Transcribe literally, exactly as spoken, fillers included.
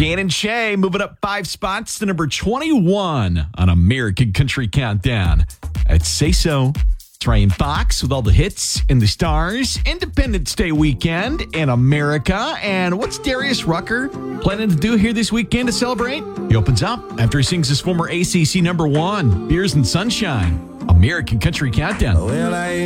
Dan and Shay moving up five spots to number twenty-one on American Country Countdown. At Say So, Trey and Fox with all the hits and the stars. Independence Day weekend in America. And what's Darius Rucker planning to do here this weekend to celebrate? He opens up after he sings his former A C C number one, Beers and Sunshine. American Country Countdown. Well, I